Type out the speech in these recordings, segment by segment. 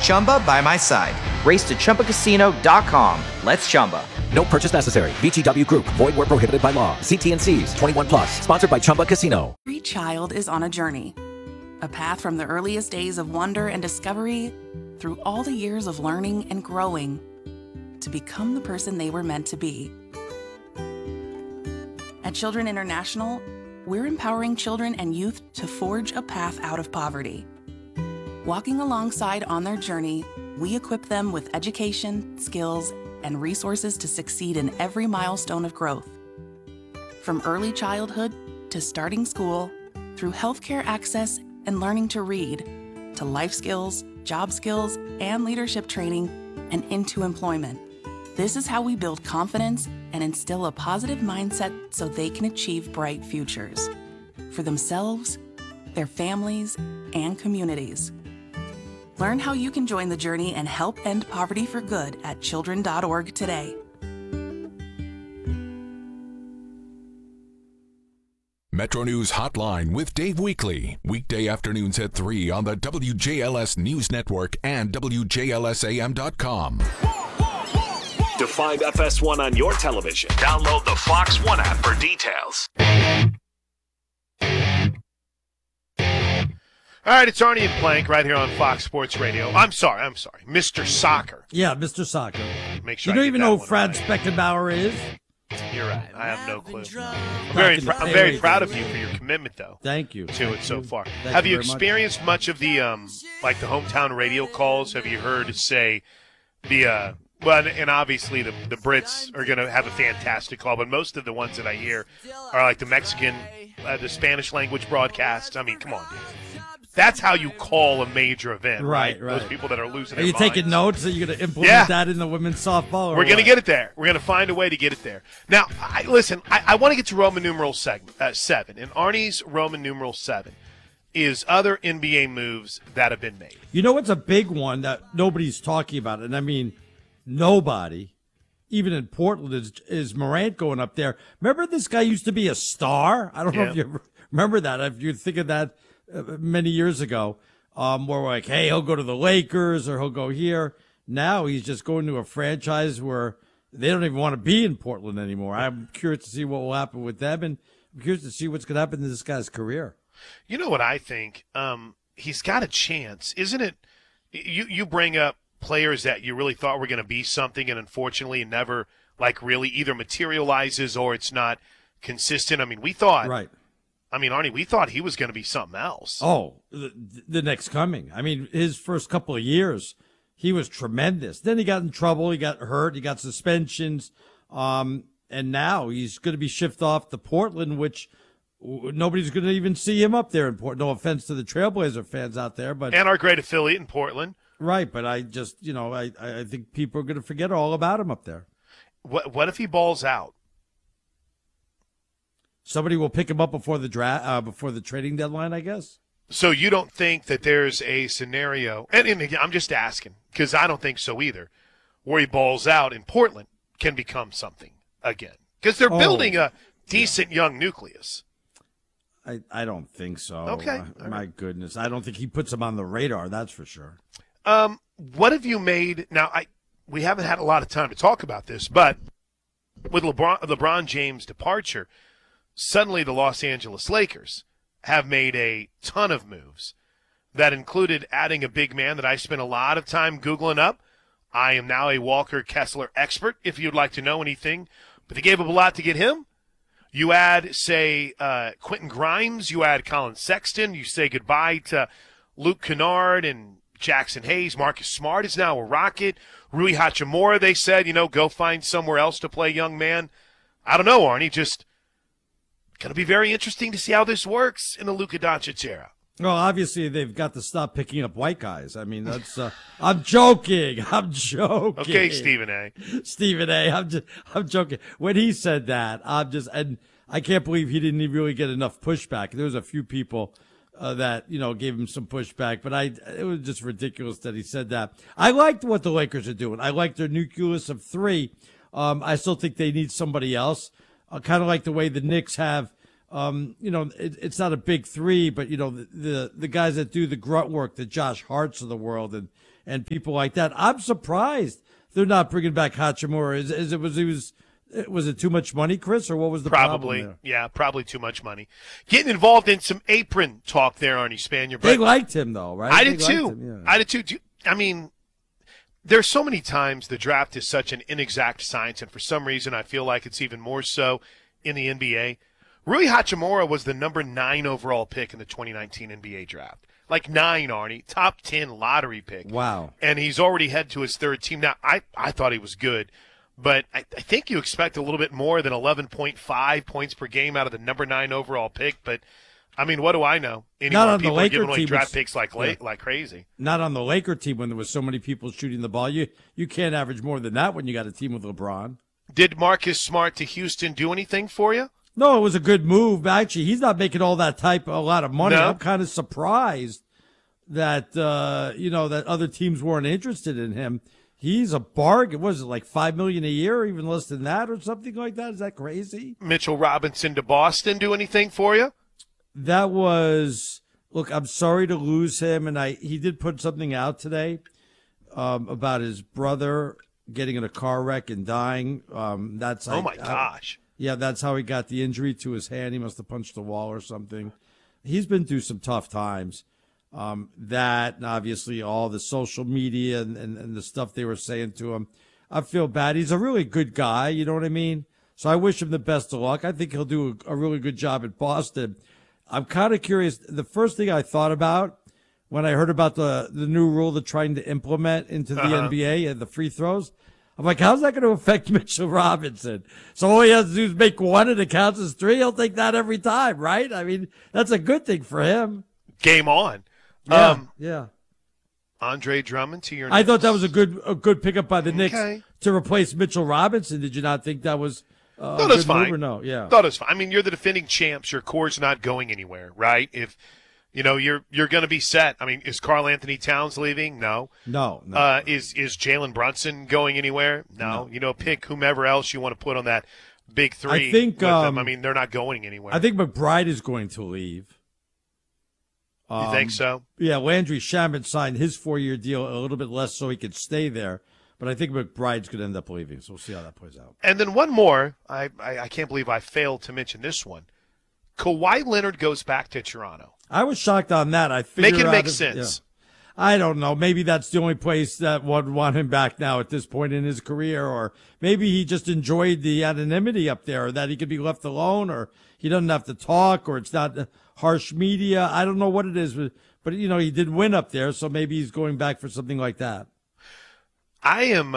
Chumba by my side. Race to ChumbaCasino.com. Let's Chumba. No purchase necessary. VGW Group. Void where prohibited by law. See T&Cs. 21 plus. Sponsored by Chumba Casino. Every child is on a journey. A path from the earliest days of wonder and discovery through all the years of learning and growing to become the person they were meant to be. At Children International, we're empowering children and youth to forge a path out of poverty. Walking alongside on their journey, we equip them with education, skills, and resources to succeed in every milestone of growth. From early childhood to starting school, through healthcare access and learning to read, to life skills, job skills, and leadership training, and into employment. This is how we build confidence and instill a positive mindset so they can achieve bright futures for themselves, their families, and communities. Learn how you can join the journey and help end poverty for good at children.org today. Metro News Hotline with Dave Weekly. Weekday afternoons at 3 on the WJLS News Network and WJLSAM.com. To find FS1 on your television, download the Fox One app for details. All right, it's Arnie and Plank right here on Fox Sports Radio. I'm sorry, Mr. Soccer. Yeah, Mr. Soccer. Make sure you don't even know who Fred Speckenbauer is? You're right. I have no clue. I'm very proud of you for your commitment, though. Thank you. To it so far. Thank Have you you very experienced much of the like the hometown radio calls? Have you heard say the well, and obviously the Brits are going to have a fantastic call, but most of the ones that I hear are like the Mexican, the Spanish language broadcasts. I mean, come on, dude. That's how you call a major event, right? Those people that are losing their minds. Are you taking notes? Are you going to implement that in the women's softball? We're going to get it there. We're going to find a way to get it there. Now, I want to get to Roman numeral 7. And Arnie's Roman numeral 7 is other NBA moves that have been made. You know what's a big one that nobody's talking about? And I mean, nobody, even in Portland, is Morant going up there. Remember this guy used to be a star? I don't know if you ever remember that. If you think of that many years ago, where we're like, hey, he'll go to the Lakers or he'll go here. Now he's just going to a franchise where they don't even want to be in Portland anymore. I'm curious to see what will happen with them, and I'm curious to see what's going to happen to this guy's career. You know what I think? He's got a chance, isn't it? You bring up players that you really thought were going to be something, and unfortunately never like really either materializes or it's not consistent. I mean, we thought, right? I mean, Arnie, we thought he was going to be something else. Oh, the next coming. I mean, his first couple of years, he was tremendous. Then he got in trouble. He got hurt. He got suspensions. And now he's going to be shifted off to Portland, which nobody's going to even see him up there in Portland. No offense to the Trailblazer fans out there, but and our great affiliate in Portland. Right, but I just, I think people are going to forget all about him up there. What if he balls out? Somebody will pick him up before the draft, before the trading deadline, I guess. So you don't think that there's a scenario, and again, I'm just asking because I don't think so either, where he balls out in Portland can become something again because they're building a decent young nucleus. I don't think so. Okay, my goodness, I don't think he puts him on the radar. That's for sure. What have you made now? We haven't had a lot of time to talk about this, but with LeBron James' departure. Suddenly the Los Angeles Lakers have made a ton of moves that included adding a big man that I spent a lot of time Googling up. I am now a Walker Kessler expert, if you'd like to know anything. But they gave up a lot to get him. You add, say, Quentin Grimes. You add Colin Sexton. You say goodbye to Luke Kennard and Jackson Hayes. Marcus Smart is now a Rocket. Rui Hachimura, they said, go find somewhere else to play young man. I don't know, Arnie, just going to be very interesting to see how this works in the Luka Doncic era. Well, obviously they've got to stop picking up white guys. I mean, that's I'm joking. Okay, Stephen A. Stephen A. I'm joking. When he said that, and I can't believe he didn't even really get enough pushback. There was a few people that gave him some pushback, but it was just ridiculous that he said that. I liked what the Lakers are doing. I like their nucleus of 3. I still think they need somebody else. Kind of like the way the Knicks have, it's not a big 3, but the guys that do the grunt work, the Josh Harts of the world, and people like that. I'm surprised they're not bringing back Hachimura. Was it too much money, Chris, or what was the probably problem there? Yeah, probably too much money. Getting involved in some apron talk there, Arnie Spanier. They liked him though, right? I They did liked too. him, yeah. I did too. I mean, there's so many times the draft is such an inexact science, and for some reason I feel like it's even more so in the NBA. Rui Hachimura was the number 9 overall pick in the 2019 NBA draft. Like 9, Arnie. Top 10 lottery pick. Wow. And he's already head to his third team. Now, I thought he was good, but I think you expect a little bit more than 11.5 points per game out of the number 9 overall pick. But, I mean, what do I know? Not on the People are Laker giving away team, draft it's- picks like crazy. Not on the Laker team when there was so many people shooting the ball. You can't average more than that when you got a team with LeBron. Did Marcus Smart to Houston do anything for you? No, it was a good move. Actually, he's not making all that a lot of money. No. I'm kind of surprised that that other teams weren't interested in him. He's a bargain. Was it like $5 million a year, or even less than that, or something like that? Is that crazy? Mitchell Robinson to Boston do anything for you? That was look. I'm sorry to lose him, and he did put something out today about his brother getting in a car wreck and dying. Oh my gosh. Yeah, that's how he got the injury to his hand. He must have punched the wall or something. He's been through some tough times. That and obviously all the social media and the stuff they were saying to him. I feel bad. He's a really good guy, you know what I mean? So I wish him the best of luck. I think he'll do a really good job at Boston. I'm kind of curious. The first thing I thought about when I heard about the new rule they're trying to implement into the NBA and the free throws, I'm like, how's that going to affect Mitchell Robinson? So all he has to do is make one and it counts as 3. He'll take that every time, right? I mean, that's a good thing for him. Game on. Yeah. Andre Drummond to your I thought that Knicks. was a good pickup by the Knicks Okay. to replace Mitchell Robinson. Did you not think that was a Thought it was good move fine. or no? Yeah. Thought it was fine. I mean, you're the defending champs. Your core's not going anywhere, right? If you're going to be set. I mean, is Karl Anthony Towns leaving? No. No. Is Jalen Brunson going anywhere? No. Pick whomever else you want to put on that big 3 I think, with them. I mean, they're not going anywhere. I think McBride is going to leave. You think so? Yeah, Landry Shamet signed his 4-year deal a little bit less so he could stay there. But I think McBride's going to end up leaving, so we'll see how that plays out. And then one more. I can't believe I failed to mention this one. Kawhi Leonard goes back to Toronto. I was shocked on that. I figured Make it out make if- sense. yeah. I don't know. Maybe that's the only place that would want him back now at this point in his career, or maybe he just enjoyed the anonymity up there, or that he could be left alone, or he doesn't have to talk, or it's not harsh media. I don't know what it is, but he did win up there, so maybe he's going back for something like that. I am.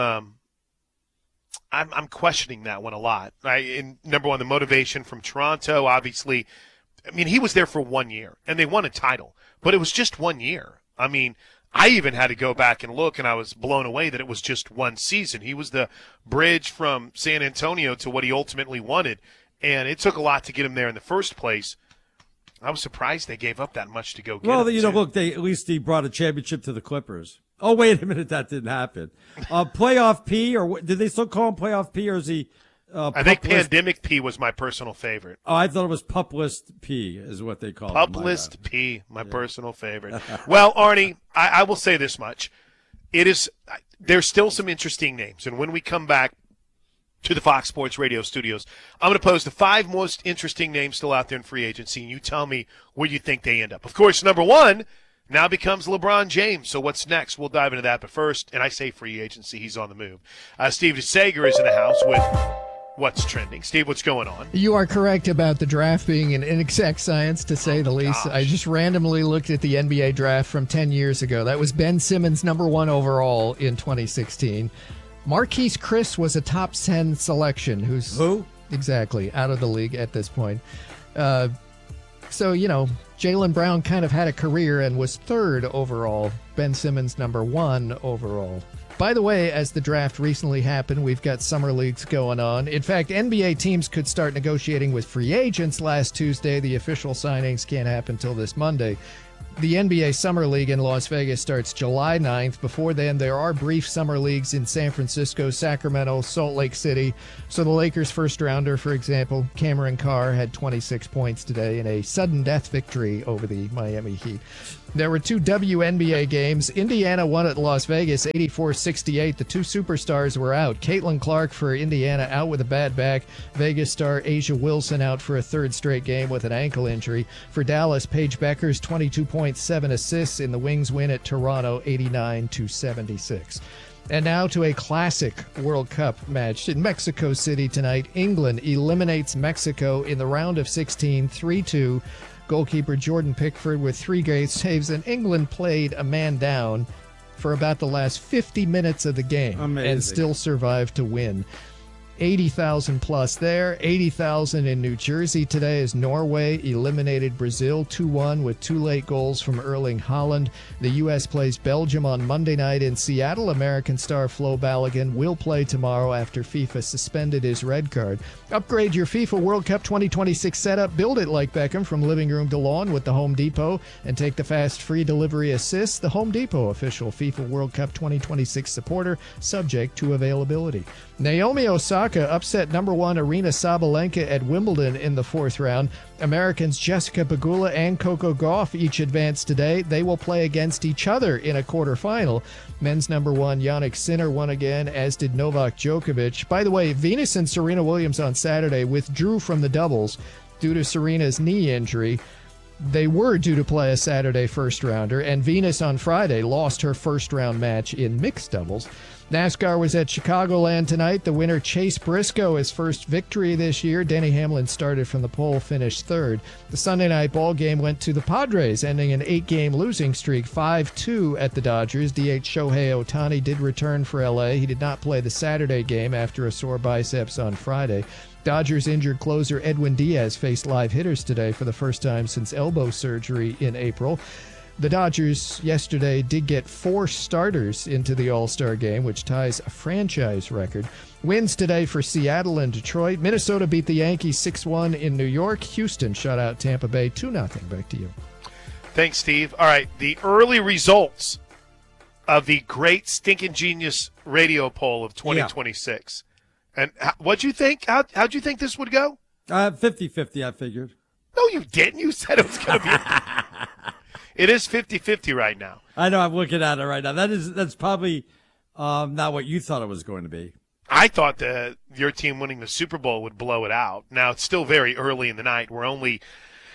I'm questioning that one a lot. Number one, the motivation from Toronto. Obviously, I mean, he was there for 1 year, and they won a title, but it was just 1 year. I mean, I even had to go back and look, and I was blown away that it was just one season. He was the bridge from San Antonio to what he ultimately wanted, and it took a lot to get him there in the first place. I was surprised they gave up that much to go get him. Well, too. look, at least he brought a championship to the Clippers. Oh, wait a minute, that didn't happen. Playoff P, or did they still call him Playoff P, or is he? I think Pup List? Pandemic P was my personal favorite. Oh, I thought it was Pup List P, is what they call it. Pup List P, my personal favorite. Well, Arnie, I will say this much: there's still some interesting names, and when we come back to the Fox Sports Radio studios, I'm going to pose the 5 most interesting names still out there in free agency, and you tell me where you think they end up. Of course, number 1 now becomes LeBron James. So what's next? We'll dive into that. But first, and I say free agency, he's on the move. Steve DeSager is in the house with what's trending. Steve, what's going on? You are correct about the draft being an inexact science, to say the least. gosh. I just randomly looked at the NBA draft from 10 years ago. That was Ben Simmons, number 1 overall in 2016. Marquise Chris was a top 10 selection. Who? Exactly, out of the league at this point. So, Jaylen Brown kind of had a career and was 3rd overall. Ben Simmons, number 1 overall. By the way, as the draft recently happened, we've got summer leagues going on. In fact, NBA teams could start negotiating with free agents last Tuesday. The official signings can't happen till this Monday. The NBA Summer League in Las Vegas starts July 9th. Before then, there are brief summer leagues in San Francisco, Sacramento, Salt Lake City. So the Lakers' first rounder, for example, Cameron Carr, had 26 points today in a sudden death victory over the Miami Heat. There were 2 WNBA games. Indiana won at Las Vegas 84-68. The 2 superstars were out. Caitlin Clark for Indiana out with a bad back. Vegas star Asia Wilson out for a 3rd straight game with an ankle injury. For Dallas, Paige Beckers 22.7 assists in the Wings win at Toronto 89-76. And now to a classic World Cup match in Mexico City tonight. England eliminates Mexico in the round of 16 3-2. Goalkeeper Jordan Pickford with 3 great saves, and England played a man down for about the last 50 minutes of the game. Amazing. And still survived to win. 80,000 plus there, 80,000 in New Jersey today as Norway eliminated Brazil 2-1 with 2 late goals from Erling Haaland. The U.S. plays Belgium on Monday night in Seattle. American star Flo Balogun will play tomorrow after FIFA suspended his red card. Upgrade your FIFA World Cup 2026 setup. Build it like Beckham from living room to lawn with the Home Depot and take the fast free delivery assist. The Home Depot official FIFA World Cup 2026 supporter, subject to availability. Naomi Osaka upset number 1 Arina Sabalenka at Wimbledon in the 4th round. Americans Jessica Pegula and Coco Gauff each advanced today. They will play against each other in a quarterfinal. Men's number 1 Jannik Sinner won again, as did Novak Djokovic. By the way, Venus and Serena Williams on Saturday withdrew from the doubles due to Serena's knee injury. They were due to play a Saturday first rounder, and Venus on Friday lost her first round match in mixed doubles. NASCAR was at Chicagoland tonight. The winner, Chase Briscoe, his first victory this year. Denny Hamlin started from the pole, finished 3rd. The Sunday night ball game went to the Padres, ending an 8-game losing streak, 5-2 at the Dodgers. DH Shohei Ohtani did return for L.A. He did not play the Saturday game after a sore biceps on Friday. Dodgers injured closer Edwin Diaz faced live hitters today for the first time since elbow surgery in April. The Dodgers yesterday did get 4 starters into the All-Star game, which ties a franchise record. Wins today for Seattle and Detroit. Minnesota beat the Yankees 6-1 in New York. Houston shut out Tampa Bay 2-0. Back to you. Thanks, Steve. All right, the early results of the Great Stinking Genius radio poll of 2026. Yeah. And what'd you think? How'd you think this would go? 50-50, I figured. No, you didn't. You said it was going to be It is 50-50 right now. I know. I'm looking at it right now. That's probably not what you thought it was going to be. I thought that your team winning the Super Bowl would blow it out. Now, it's still very early in the night. We're only,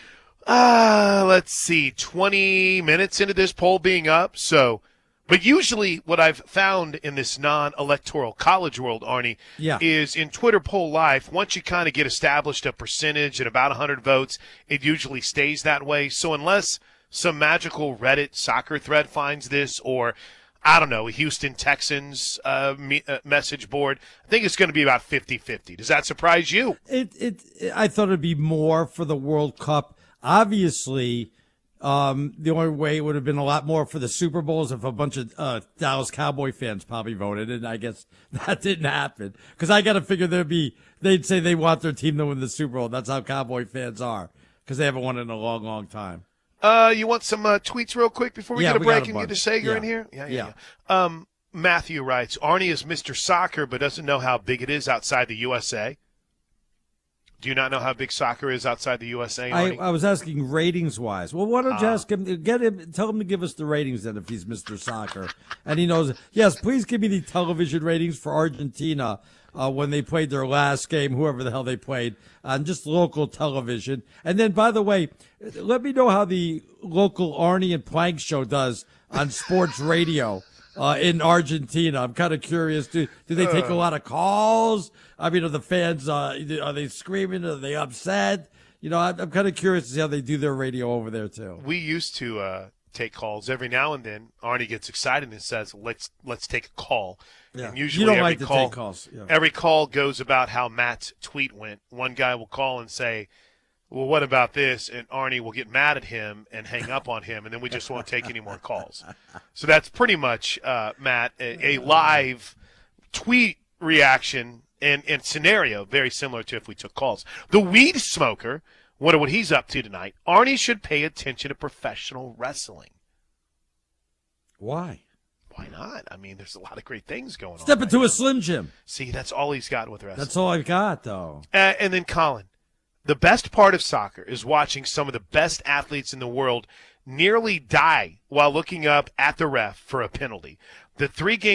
20 minutes into this poll being up. So, but usually what I've found in this non-electoral college world, Arnie, is in Twitter poll life, once you kind of get established a percentage at about 100 votes, it usually stays that way. So unless some magical Reddit soccer thread finds this, or I don't know, a Houston Texans message board, I think it's going to be about 50-50. Does that surprise you? I thought it'd be more for the World Cup. Obviously, the only way it would have been a lot more for the Super Bowls if a bunch of Dallas Cowboy fans probably voted, and I guess that didn't happen. Because I got to figure they'd say they want their team to win the Super Bowl. That's how Cowboy fans are, because they haven't won in a long, long time. You want some tweets real quick before we get a break and get to Sager in here? Yeah. Matthew writes, Arnie is Mr. Soccer but doesn't know how big it is outside the USA. Do you not know how big soccer is outside the USA, Arnie? I was asking ratings-wise. Well, why don't you ask him, tell him to give us the ratings then if he's Mr. Soccer. And he knows, yes, please give me the television ratings for Argentina when they played their last game, whoever the hell they played, on just local television. And then, by the way, let me know how the local Arnie and Plank show does on sports radio in Argentina. I'm kind of curious. Do they take a lot of calls? I mean, are the fans, are they screaming? Are they upset? You know, I'm kind of curious to see how they do their radio over there, too. We used to take calls every now and then. Arnie gets excited and says, let's take a call. Yeah. And usually you don't every like to call, take calls. Yeah. Every call goes about how Matt's tweet went. One guy will call and say, well, what about this? And Arnie will get mad at him and hang up on him, and then we just won't take any more calls. So that's pretty much, Matt, a live tweet reaction and scenario very similar to if we took calls. The weed smoker Wonder what he's up to tonight. Arnie should pay attention to professional wrestling. Why? Why not? I mean, there's a lot of great things going on. Step into right a Slim Jim. See, that's all he's got with wrestling. That's all I've got, though. And then Colin, the best part of soccer is watching some of the best athletes in the world nearly die while looking up at the ref for a penalty. The 3 games